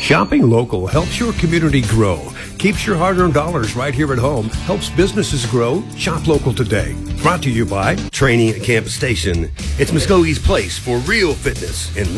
Shopping local helps your community grow, keeps your hard-earned dollars right here at home, helps businesses grow. Shop local today. Brought to you by Training at Campus Station. It's Muskoge's place for real fitness and